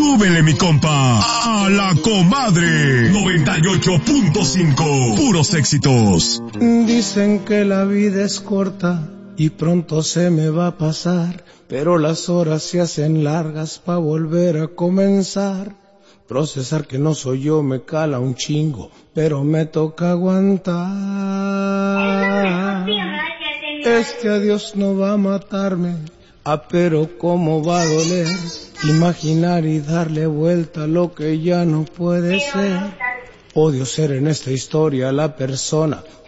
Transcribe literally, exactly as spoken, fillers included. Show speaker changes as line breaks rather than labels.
Súbele, mi compa, a la comadre. noventa y ocho punto cinco, puros éxitos.
Dicen que la vida es corta y pronto se me va a pasar, pero las horas se hacen largas pa' volver a comenzar. Procesar que no soy yo me cala un chingo, pero me toca aguantar. Este adiós no va a matarme, ah, pero cómo va a doler imaginar y darle vuelta a lo que ya no puede ser. Odio ser en esta historia la persona